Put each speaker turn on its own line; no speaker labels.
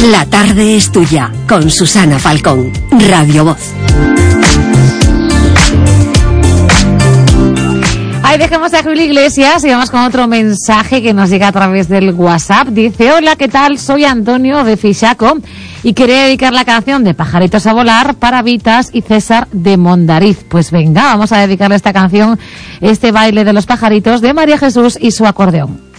La tarde es tuya, con Susana Falcón, Radio Voz.
Ahí dejemos a Julio Iglesias y vamos con otro mensaje que nos llega a través del WhatsApp. Dice: hola, ¿qué tal? Soy Antonio de Fixaco y quería dedicar la canción de Pajaritos a Volar para Vitas y César de Mondariz. Pues venga, vamos a dedicarle esta canción, este baile de los pajaritos de María Jesús y su acordeón.